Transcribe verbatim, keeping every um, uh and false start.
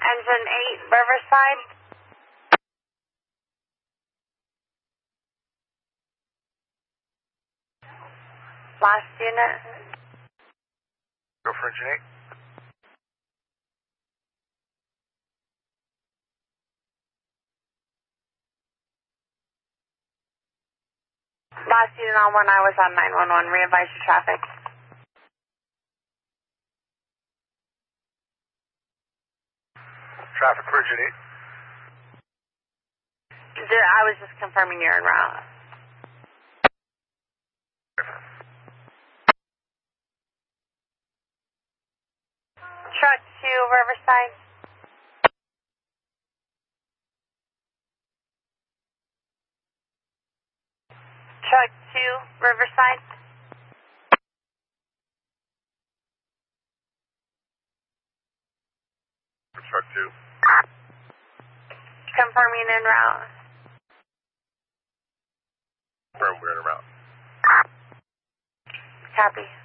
Engine eight, Riverside. Last unit. Go for engine eight. Last unit on one, I was on nine one one. Re-advise your traffic. Traffic for engine eight. I was just confirming you're en route. Truck to Riverside. Truck to Riverside. Truck two. Confirming en route. Confirm we're en route. Copy.